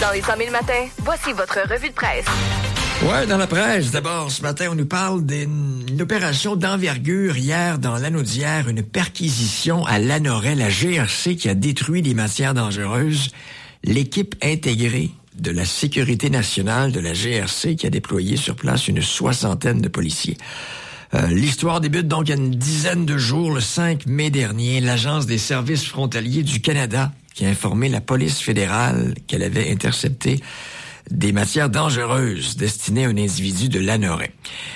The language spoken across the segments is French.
Dans les 100 000 matins, voici votre revue de presse. Ouais, dans la presse, d'abord, ce matin, on nous parle d'une opération d'envergure hier dans l'Anaudière, une perquisition à Lanoret, la GRC qui a détruit des matières dangereuses. L'équipe intégrée de la Sécurité nationale de la GRC qui a déployé sur place une 60aine de policiers. L'histoire débute donc il y a une dizaine de jours, le 5 mai dernier, l'Agence des services frontaliers du Canada qui a informé la police fédérale qu'elle avait intercepté des matières dangereuses destinées à un individu de Lanoret.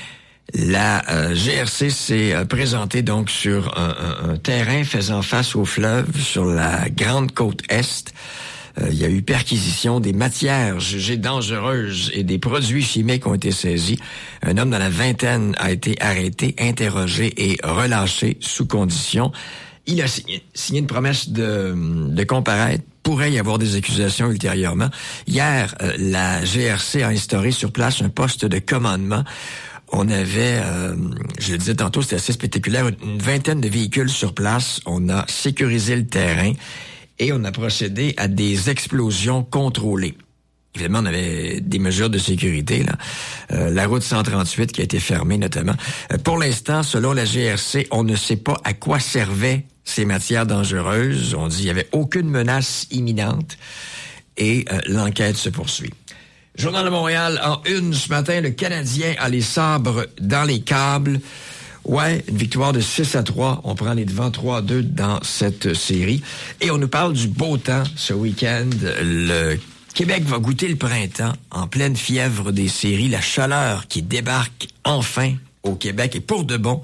La GRC s'est présentée donc sur un terrain faisant face au fleuve sur la grande côte Est. Il y a eu perquisition des matières jugées dangereuses et des produits chimiques ont été saisis. Un homme dans la vingtaine a été arrêté, interrogé et relâché sous condition. Il a signé une promesse de comparaître. Pourrait y avoir des accusations ultérieurement. Hier, la GRC a instauré sur place un poste de commandement. On avait, je le disais tantôt, c'était assez spectaculaire, une vingtaine de véhicules sur place. On a sécurisé le terrain et on a procédé à des explosions contrôlées. Évidemment, on avait des mesures de sécurité, là. La route 138 qui a été fermée, notamment. Pour l'instant, selon la GRC, on ne sait pas à quoi servaient ces matières dangereuses. On dit qu'il n'y avait aucune menace imminente et l'enquête se poursuit. Journal de Montréal, en une ce matin, le Canadien a les sabres dans les câbles. Ouais, une victoire de 6-3. On prend les devants 3-2 dans cette série. Et on nous parle du beau temps ce week-end. Le Québec va goûter le printemps en pleine fièvre des séries. La chaleur qui débarque enfin au Québec et pour de bon,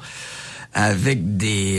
avec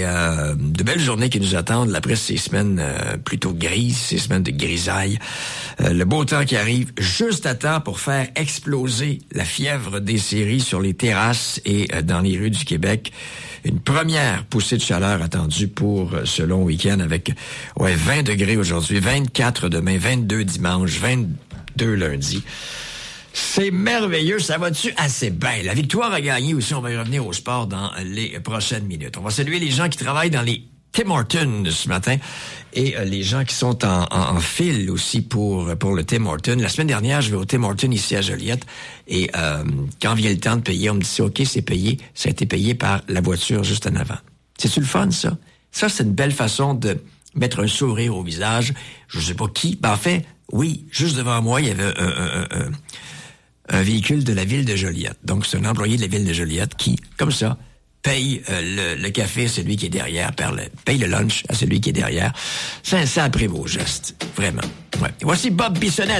de belles journées qui nous attendent après ces semaines plutôt grises, ces semaines de grisaille. Le beau temps qui arrive juste à temps pour faire exploser la fièvre des séries sur les terrasses et dans les rues du Québec. Une première poussée de chaleur attendue pour ce long week-end avec 20 degrés aujourd'hui, 24 demain, 22 dimanche, 22 lundi. C'est merveilleux, ça va-tu assez bien? La victoire a gagné aussi, on va y revenir au sport dans les prochaines minutes. On va saluer les gens qui travaillent dans les Tim Hortons ce matin et les gens qui sont en file aussi pour le Tim Hortons. La semaine dernière, je vais au Tim Hortons ici à Joliette et quand vient le temps de payer, on me dit OK, c'est payé. Ça a été payé par la voiture juste en avant. C'est-tu le fun, ça? Ça, c'est une belle façon de mettre un sourire au visage. Je sais pas qui. En fait, oui, juste devant moi, il y avait un véhicule de la ville de Joliette. Donc, c'est un employé de la ville de Joliette qui, comme ça, paye le café à celui qui est derrière, paye le lunch à celui qui est derrière. C'est un beau geste, vraiment. Ouais. Et voici Bob Bissonnette.